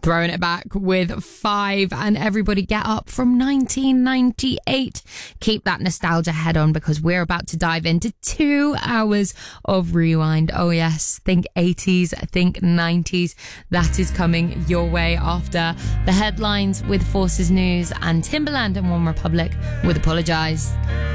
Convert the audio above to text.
Throwing it back with 5 and Everybody Get Up from 1998. Keep that nostalgia head on because we're about to dive into 2 hours of rewind. Oh yes, think 80s, think 90s. That is coming your way after the headlines with Forces News and Timbaland and One Republic with Apologise.